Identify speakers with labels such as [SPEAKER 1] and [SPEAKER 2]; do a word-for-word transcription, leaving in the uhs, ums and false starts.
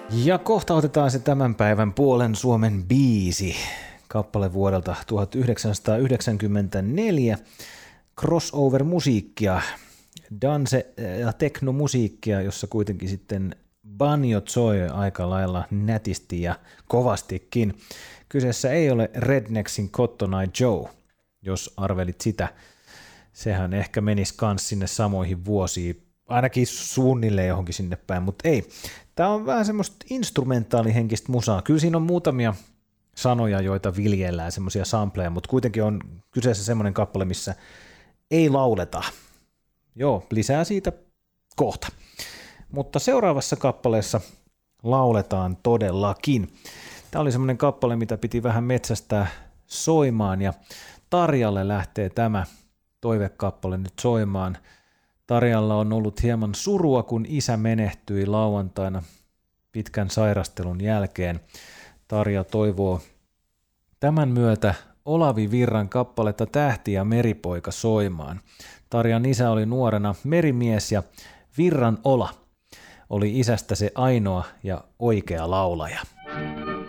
[SPEAKER 1] Ja kohta otetaan se tämän päivän puolen Suomen biisi, kappale vuodelta tuhatyhdeksänsataayhdeksänkymmentäneljä, crossover-musiikkia, dance- ja teknomusiikkia, jossa kuitenkin sitten banjot soi aika lailla nätisti ja kovastikin. Kyseessä ei ole Rednecksin Cotton Eye Joe, jos arvelit sitä. Sehän ehkä menisi kans sinne samoihin vuosiin, ainakin suunnilleen johonkin sinne päin, mutta ei. Tämä on vähän semmoista instrumentaalihenkistä musaa. Kyllä siinä on muutamia sanoja, joita viljellään, semmoisia sampleja, mutta kuitenkin on kyseessä semmoinen kappale, missä ei lauleta. Joo, lisää siitä kohta. Mutta seuraavassa kappaleessa lauletaan todellakin. Tämä oli semmoinen kappale, mitä piti vähän metsästää soimaan, ja Tarjalle lähtee tämä toivekappale nyt soimaan. Tarjalla on ollut hieman surua, kun isä menehtyi lauantaina pitkän sairastelun jälkeen. Tarja toivoo tämän myötä Olavi Virran kappaletta Tähti ja meripoika soimaan. Tarjan isä oli nuorena merimies ja Virran Ola oli isästä se ainoa ja oikea laulaja.